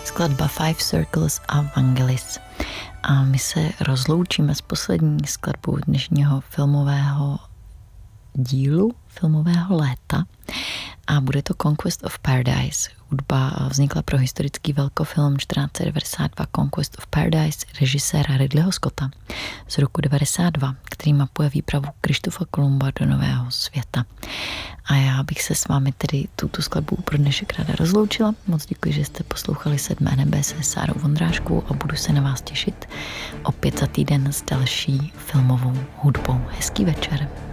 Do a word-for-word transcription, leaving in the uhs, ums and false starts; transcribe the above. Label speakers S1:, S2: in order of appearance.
S1: skladba Five Circles a Vangelis. A my se rozloučíme s poslední skladbou dnešního filmového dílu, filmového léta. A bude to Conquest of Paradise. Hudba vznikla pro historický velkofilm čtrnáct set devadesát dva Conquest of Paradise režiséra Ridleyho Scotta z roku devadesát dva, který mapuje výpravu Krištofa Kolumba do nového světa. A já bych se s vámi tedy tuto skladbu pro dnešek ráda rozloučila. Moc děkuji, že jste poslouchali Sedmé nebe se Sárou Vondráškou a budu se na vás těšit opět za týden s další filmovou hudbou. Hezký večer.